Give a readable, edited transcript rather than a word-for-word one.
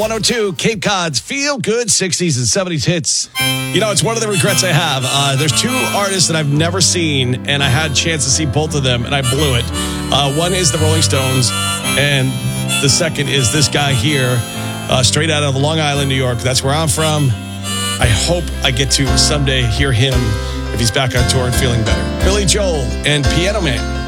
102, Cape Cod's Feel Good 60s and 70s hits. You know, it's one of the regrets I have. There's two artists that I've never seen, and I had a chance to see both of them, and I blew it. One is the Rolling Stones, and the second is this guy here, straight out of Long Island, New York. That's where I'm from. I hope I get to someday hear him if he's back on tour and feeling better. Billy Joel and Piano Man.